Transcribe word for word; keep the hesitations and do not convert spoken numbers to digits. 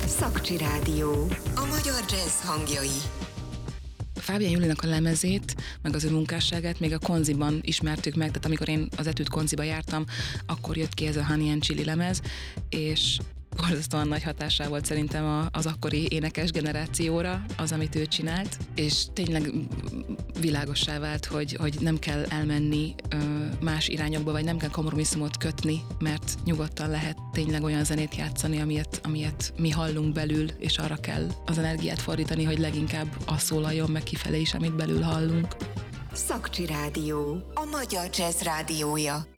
Szakcsi Rádió. A magyar jazz hangjai. Fábián Julinak a lemezét, meg az ő munkásságát még a Konziban ismertük meg, tehát amikor én az Etüd Konziba jártam, akkor jött ki ez a Honey and Chili lemez, és borzasztóan nagy hatással volt szerintem az akkori énekes generációra az, amit ő csinált, és tényleg világossá vált, hogy, hogy nem kell elmenni ö, más irányokba, vagy nem kell kompromisszumot kötni, mert nyugodtan lehet tényleg olyan zenét játszani, amilyet, amilyet mi hallunk belül, és arra kell az energiát fordítani, hogy leginkább az szólaljon meg kifelé is, amit belül hallunk. Szakcsi Rádió. A magyar jazz rádiója.